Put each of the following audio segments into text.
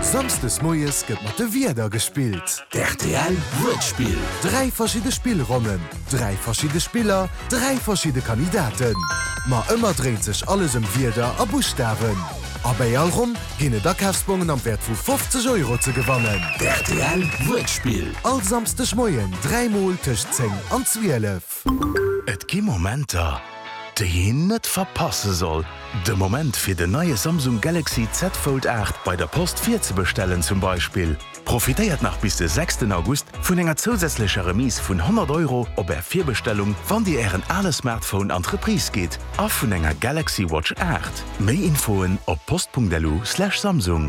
Samstes Moies gëtt mat de Wieder gespielt. RTL Wortspiel. 3 verschiedene Spielrunden, 3 verschiedene Spieler, 3 verschiedene Kandidaten. Ma ëmmer dreht sich alles Wieder a Buchstaben. Aber allrum ginne Dackhaftspunkten am Wert vu 50 € zu gewannen. RTL Wortspiel. All samstes Moien 3 Mal tisch 10 an 12. Et gi Momenter, de hin net verpasse soll. De Moment fir de neue Samsung Galaxy Z Fold 8 bei der Post 4 zu bestellen zum Beispiel. Profitéiert nach bis de 6. August vun enger zusätzlicher Remis vun 100 € op er 4 Bestellung, wann Dir Ären alle Smartphone Entreprise geht, a vun enger Galaxy Watch 8. Mei Infoen op post.delu/Samsung.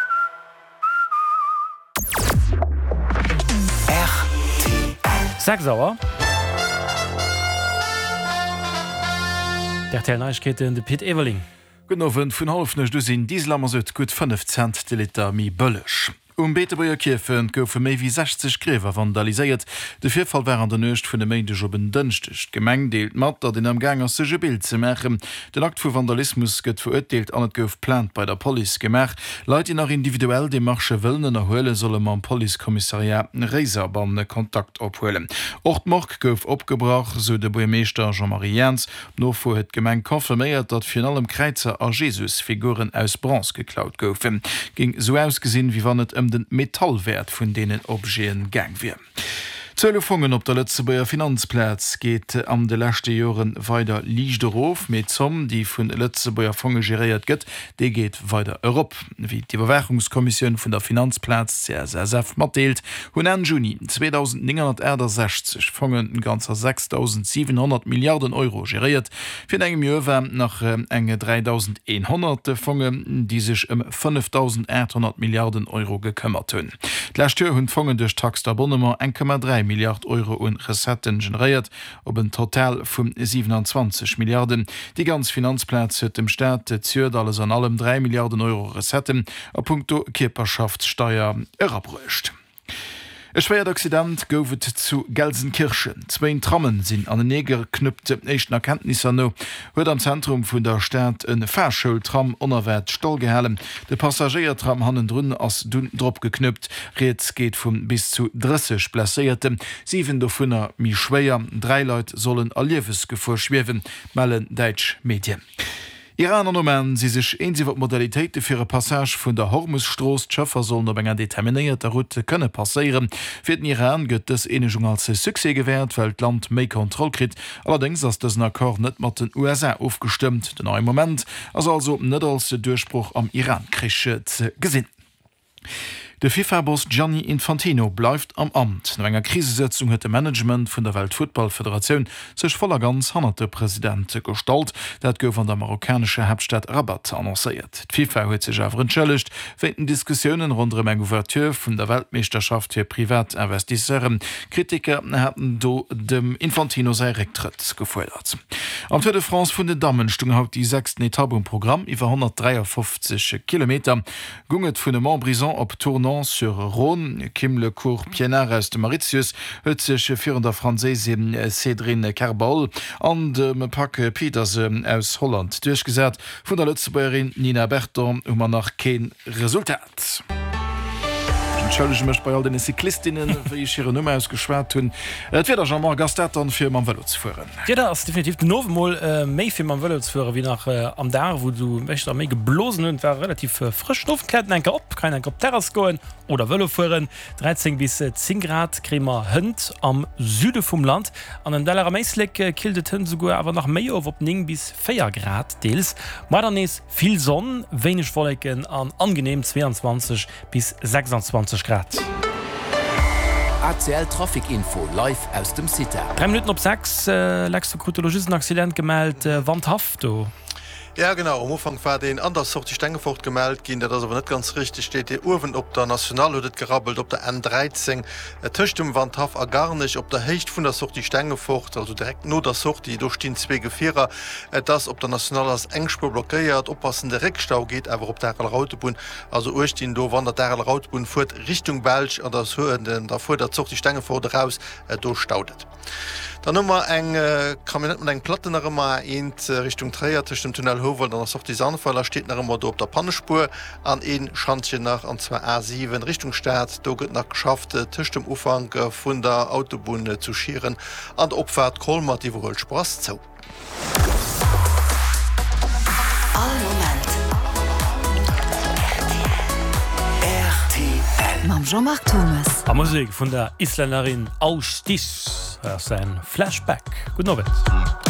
Sag sauer. Der Neuigkeiten de Piet Eveling. Genowen vun halfnech du sinn Dieslammer set gut 5 Cent de Liter mi bëllech. Betebuier Kirfen goufe méi wie 60 Gräwer vandaliséiert. De Vierfall wären der Nøcht vun de Meindeg op een dënchtech. Gemeng deelt mat, dat den am Gang as sege Bild ze mechen. Den Akt vu Vandalismus gëtt verurteelt an et gouf plant bei der Police gemer. Leiit nach individuell de Marche wëllen erhole solle man Polizeikommissariat Reiserbande Kontakt ophuelen. Ortmark gouf opgebracht, so de Burmeester Jean-Marie Jens, no vor het Gemeng konfirméiert, dat fir allem Kreizer a Jesusfiguren aus Bronze geklaut goufen. Ging so ausgesinn, wie wann net den Metallwert vun denen Objekten gang wie. Zöllefungen op der Lützebauer Finanzplatz geht am de letzte Joren weiter Liichterhof mit Zomm, die vun Lützebauer Fonds geriert gëtt, de geht weiter Europa. Wie die Überwachungskommission vun der Finanzplatz CSSF matdeelt, hun en Juni 2960 Fongen ganzer 6.700 Milliarden € geriert, fir engem Jower nach enge 3.100 Fongen, die sich 5.800 Milliarden € gekümmert hunn. D'lächte hunn Fongen durch Taxabonnement 1,3 Milliarden € und Resetten generiert, op een Total vum 27 Milliarden. Die ganz Finanzplatz huet dem Staat ziert alles an allem 3 Milliarden € Resetten a puncto Kierperschaftssteuer erabrucht. E schwer Accident goufet zu Gelsenkirchen. 2 Trammen sinn an den Neger knüpte echten Erkenntnisse no, huet am Zentrum vun der Stadt en Fahrschultram onerwert Stoll gehalen. De Passagiertram hannen drun ass dun drop geknüpt. Reets geht vum bis zu 30 Plaéierte. 7 davonner mi schwéier. 3 Leut sollen allliewesgefuhr schwewen, mellen Deitsch Medien. Iraner Nomen si sech eensiwer Modalitéite fir e Passage vun der Hormusstroos d'Schëffer sollen op enger determinéierter Route kënne passéieren. Fir den Iran gëtt es Enegung als Suse gewährt, weil Land méi Kontroll krit. Allerdings ass dessen Akkor net mat den USA aufgestimmt. Den neuen Moment ass also net als de Durchspruch am Iran kriche ze gesinn. Der FIFA-Boss Gianni Infantino bleibt am Amt. Nach einer Krisensetzung hat das Management von der Weltfußballföderation sich voller ganz hannerte Präsident gestaltet. Das hat von der marokkanischen Hauptstadt Rabat annonciert. Die FIFA hat sich auch entschuldigt wegen Diskussionen rund um eine Ouverture von der Weltmeisterschaft für Privatinvestisseuren. Kritiker hatten dem Infantino seinen Rücktritt gefordert. Am Tour de France von den Damen stung haut die 6. Etappe im Programm über 153 Kilometer. Gunget von dem Montbrison op Tournant sur Rhône, Kim Le Cour Pienard aus de Mauritius, huet sech vir der Franzésin Cédrine Carbol an dem Pak Petersen aus Holland durchgesät vun der Lützebäuerin Nina Berton man nach kein Resultat. Entschuldige mich bei all den Cyklistinnen, wie ich ihre Nummer ausgeschwert hun. Et wird Jean-Marc Gastet an für man Velo zu führen. Ja, das ist definitiv de novel méi fir man Velo zu führen wie nach am da, wo du mecht mé geblosen und war relativ frisch Luftketten enke op, kein enke op Terras goen oder Velo führen. 13 bis 10 Grad Krämer Hënd am Süde vom Land. An den Deller Meisleck kildet Hënd sogar aber nach méi op 9 bis 4 Grad Deels. Madernees viel Sonne, wenig Wolken an angenehm 22 bis 26 Grad. ACL Trafikinfo live aus dem City. 3 Minuten op 6 lägst du Krytologisten Accident gemeldet Wandhaft. Ja genau, am Anfang war den anders so die Stängefort gemeldet gehen, das aber nicht ganz richtig steht. Die Urwen ob der National hat gerabbelt, ob der N13 Tisch im Wandhaft gar nicht, ob der Hecht von der Sucht die Stängefort, also direkt nur der Sucht, die durch den 2 Gefährer, das ob der National als Engspur blockiert, oppassen der Rückstau geht, aber ob der Rautebun, also urstehen do wandert der Rautebun fährt Richtung Belsch und das hören denn davor der Zucht die Stängefort raus durchstaudet. Dann nummer eng Kabinett mit eng Platten immer in Richtung Träger zwischen dem Tunnel Hovel dann auch die Sandfaller steht nach immer op der Pannespur an een Schanchen nach an 2 A7 Richtung Staat do nach geschaffte Tisch dem Ufang vun der Autobunde zu schieren an Opfahrt Kolmer die wohl Spaß zu. Mam Jean-Marc Thomas. A Musik vun der Isländerin Austis sein Flashback. Guten Abend.